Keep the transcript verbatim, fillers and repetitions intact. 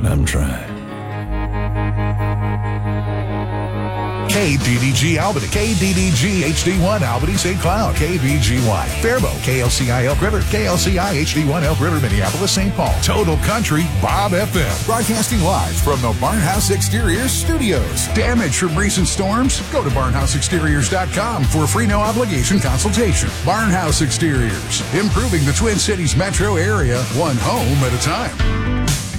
but I'm trying. K D D G Albany, K D D G H D one Albany Saint Cloud, K B G Y Faribault, K L C I Elk River, K L C I H D one Elk River, Minneapolis, Saint Paul, Total Country, Bob F M. Broadcasting live from the Barnhouse Exteriors studios. Damage from recent storms? Go to barnhouse exteriors dot com for a free no obligation consultation. Barnhouse Exteriors, improving the Twin Cities metro area, one home at a time.